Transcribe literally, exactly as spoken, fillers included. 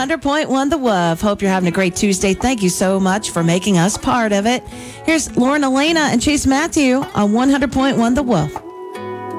hundred point one The Wolf. Hope you're having a great Tuesday. Thank you so much for making us part of it. Here's Lauren Elena and Chase Matthew on one hundred point one The Wolf.